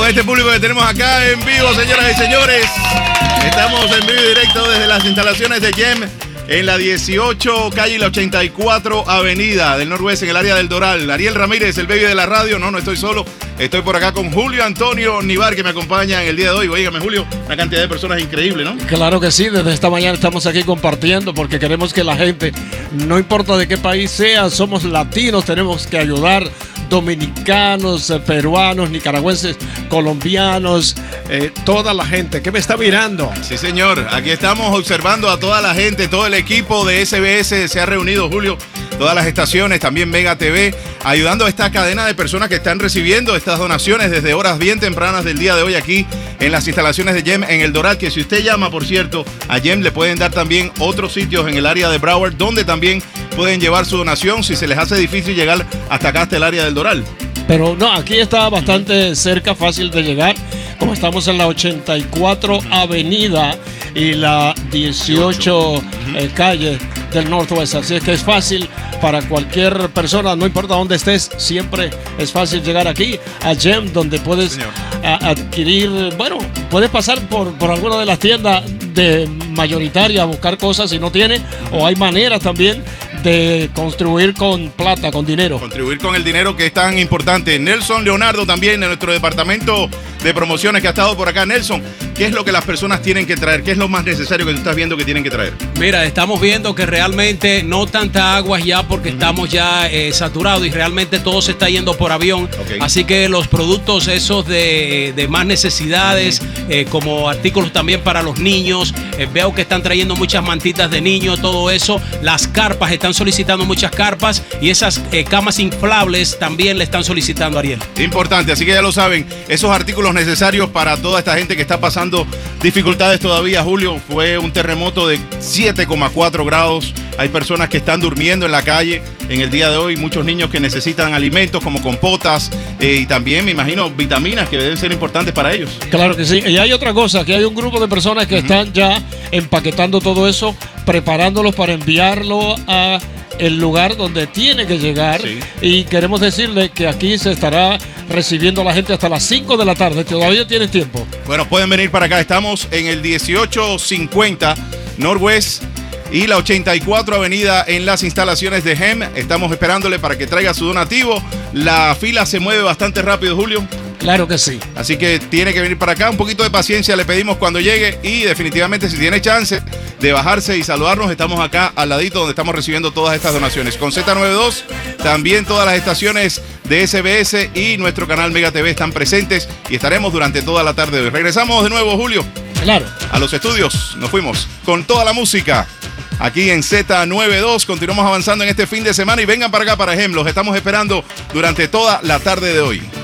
este público que tenemos acá en vivo, señoras y señores. Estamos en vivo y directo desde las instalaciones de Gem en la 18 calle y la 84 avenida del Noroeste, en el área del Doral. Ariel Ramírez, el baby de la radio. No estoy solo. Estoy por acá con Julio Antonio Nivar, que me acompaña en el día de hoy. Óigame, Julio, una cantidad de personas increíble, ¿no? Claro que sí, desde esta mañana estamos aquí compartiendo porque queremos que la gente, no importa de qué país sea, somos latinos, tenemos que ayudar. Dominicanos, peruanos, nicaragüenses, colombianos, toda la gente que me está mirando. Sí, señor, aquí estamos observando a toda la gente, todo el equipo de SBS se ha reunido, Julio, todas las estaciones, también Mega TV, ayudando a esta cadena de personas que están recibiendo estas donaciones desde horas bien tempranas del día de hoy aquí en las instalaciones de Gem en el Doral, que si usted llama, por cierto, a Gem le pueden dar también otros sitios en el área de Broward donde también pueden llevar su donación si se les hace difícil llegar hasta acá, hasta el área del Doral. Pero no, aquí está bastante cerca, fácil de llegar. Como estamos en la 84 avenida y la 18 calle del Northwest, así es que es fácil para cualquier persona, no importa dónde estés, siempre es fácil llegar aquí a Gem, donde puedes adquirir, bueno, puedes pasar por alguna de las tiendas de mayoritaria a buscar cosas si no tiene, o hay maneras también de construir con plata, con dinero. Contribuir con el dinero que es tan importante. Nelson Leonardo también de nuestro departamento de promociones que ha estado por acá. Nelson, ¿qué es lo que las personas tienen que traer? ¿Qué es lo más necesario que tú estás viendo que tienen que traer? Mira, estamos viendo que realmente no tanta agua ya porque estamos ya saturados y realmente todo se está yendo por avión. Okay. Así que los productos esos de más necesidades, como artículos también para los niños, veo que están trayendo muchas mantitas de niños, todo eso. Las carpas, están solicitando muchas carpas y esas camas inflables también le están solicitando a Ariel. Importante, así que ya lo saben, esos artículos necesarios para toda esta gente que está pasando dificultades todavía. Julio, fue un terremoto de 7,4 grados. Hay personas que están durmiendo en la calle en el día de hoy, muchos niños que necesitan alimentos como compotas y también, me imagino, vitaminas que deben ser importantes para ellos. Claro que sí. Y hay otra cosa, que hay un grupo de personas que están ya empaquetando todo eso, preparándolos para enviarlo a el lugar donde tiene que llegar. Sí. Y queremos decirle que aquí se estará recibiendo a la gente hasta las 5 de la tarde. Todavía tienes tiempo. Bueno, pueden venir para acá. Estamos en el 1850 Northwest y la 84 avenida en las instalaciones de Gem. Estamos esperándole para que traiga su donativo. La fila se mueve bastante rápido, Julio. Claro que sí. Así que tiene que venir para acá. Un poquito de paciencia le pedimos cuando llegue y definitivamente si tiene chance de bajarse y saludarnos, estamos acá al ladito donde estamos recibiendo todas estas donaciones. Con Z92, también todas las estaciones de SBS y nuestro canal Mega TV están presentes y estaremos durante toda la tarde de hoy. Regresamos de nuevo, Julio. Claro. A los estudios. Nos fuimos con toda la música. Aquí en Z92 continuamos avanzando en este fin de semana y vengan para acá para Gem. Los estamos esperando durante toda la tarde de hoy.